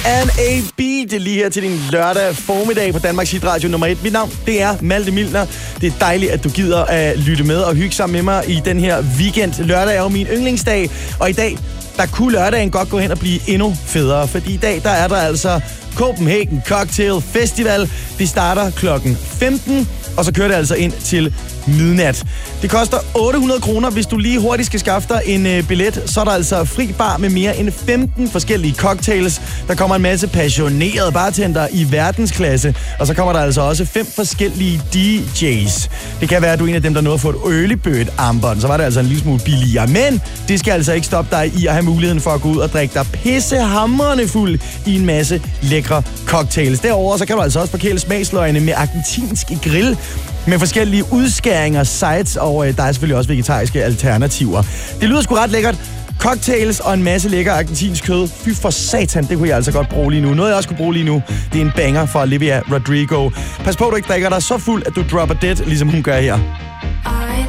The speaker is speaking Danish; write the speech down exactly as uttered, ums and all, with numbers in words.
and a Beat lige her til din lørdag formiddag på Danmarks Hitradio nummer et. Mit navn, det er Malte Milner. Det er dejligt, at du gider at lytte med og hygge sammen med mig i den her weekend. Lørdag er jo min yndlingsdag, og i dag, der kunne lørdagen godt gå hen og blive endnu federe, fordi i dag, der er der altså Copenhagen Cocktail Festival. Det starter klokken femten, og så kører det altså ind til midnat. Det koster otte hundrede kroner, hvis du lige hurtigt skal skaffe dig en øh, billet. Så er der altså fri bar med mere end femten forskellige cocktails. Der kommer en masse passionerede bartender i verdensklasse, og så kommer der altså også fem forskellige D J's. Det kan være, at du er en af dem, der nåede at få et early bird armbånd. Så var det altså en lille smule billigere. Men det skal altså ikke stoppe dig i at have muligheden for at gå ud og drikke dig pissehamrende fuld i en masse lækre cocktails. Derover så kan du altså også parkere smagsløgene med argentinsk grill med forskellige udskæringer, sides, og øh, der er selvfølgelig også vegetariske alternativer. Det lyder sgu ret lækkert. Cocktails og en masse lækker argentinsk kød. Fy for satan, det kunne jeg altså godt bruge lige nu. Noget jeg også kunne bruge lige nu, det er en banger fra Olivia Rodrigo. Pas på, at du ikke drikker dig så fuld, at du dropper dead, ligesom hun gør her. I